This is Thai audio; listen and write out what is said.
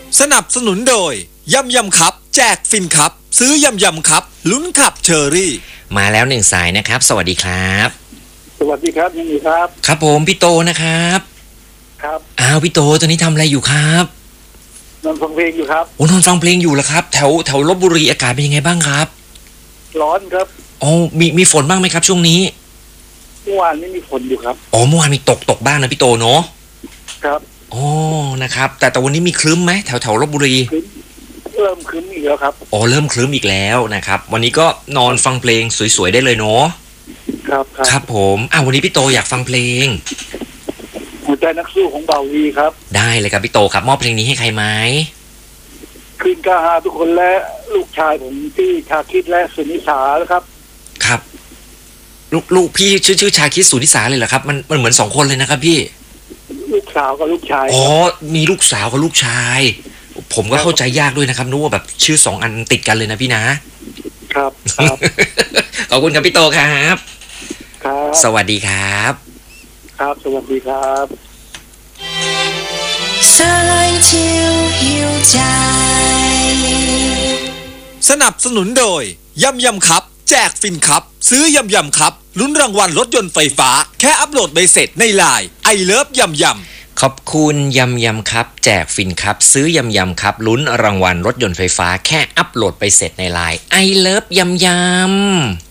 สนับสนุนโดยยำยำครับแจกฟินครับซื้อยำยำครับลุ้นขับเชอรี่มาแล้วหนึ่งสายนะครับสวัสดีครับสวัสดีครับยินดีครับครับผมพี่โตนะครับครับพี่โตตอนนี้ทำอะไรอยู่ครับนอนฟังเพลงอยู่ครับโอ้นอนฟังเพลงอยู่เหรอครับแถวลพบุรีอากาศเป็นยังไงบ้างครับร้อนครับมีฝนบ้างไหมครับช่วงนี้เมื่อวานนี้มีฝนอยู่ครับเมื่อวานมีตกบ้างนะพี่โตเนาะครับนะครับแต่วันนี้มีครึ้มไหมแถวลพบุรีเริ่มครึ้มอีกแล้วครับเริ่มครึ้มอีกแล้วนะครับวันนี้ก็นอนฟังเพลงสวยๆได้เลยเนาะครับผมวันนี้พี่โตอยากฟังเพลงหัวใจนักสู้ของเบาวีครับได้เลยครับพี่โตครับมอบเพลงนี้ให้ใครไหมคืนกาหาทุกคนและลูกชายผมที่ชาคิดและสุนิสาครับครับลูกพี่ชื่อชาคิดสุนิสาเลยเหรอครับมันเหมือน2คนเลยนะครับพี่ลูกสาวกับลูกชายมีลูกสาวกับลูกชายผมก็เข้าใจยากด้วยนะครับนึกว่าแบบชื่อ2อันติดกันเลยนะพี่นะครับขอบคุณครับพี่โตครับสวัสดีครับครับสวัสดีครับสนับสนุนโดยยำยำครับแจกฟินครับซื้อยำยำครับลุ้นรางวัลรถยนต์ไฟฟ้าแค่อัปโหลดใบเสร็จในไลน์ไอเลิฟยำยำขอบคุณยำยำครับแจกฟินครับซื้อยำยำครับลุ้นรางวัลรถยนต์ไฟฟ้าแค่อัปโหลดไปเสร็จในไลน์ไอเลิฟยำยำ